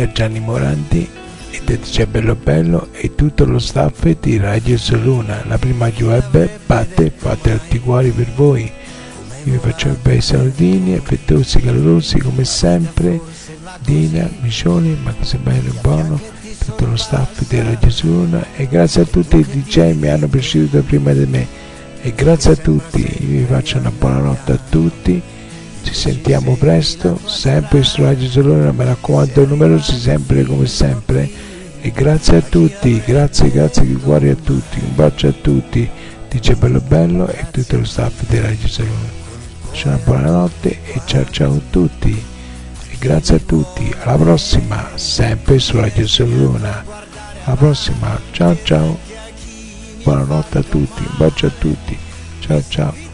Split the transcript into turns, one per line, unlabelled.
da Gianni Morandi e da DJ Bello Bello e tutto lo staff di Radio Soluna, la prima web batte tutti i cuori per voi. Io vi faccio i bei salutini affettuosi, calorosi come sempre, Dina, Micioni, ma così bello e buono, tutto lo staff di Radio Soluna, e grazie a tutti i DJ mi hanno preceduto prima di me, e grazie a tutti. Io vi faccio una buonanotte a tutti, ci sentiamo presto sempre su Radio Soluna, mi raccomando, numerosi sempre come sempre, e grazie a tutti, grazie di cuore a tutti, un bacio a tutti, DJ Bello Bello e tutto lo staff di Radio Soluna. Una buonanotte e ciao a tutti, e grazie a tutti, alla prossima sempre su Radio Soluna, alla prossima, ciao, buonanotte a tutti, un bacio a tutti, ciao.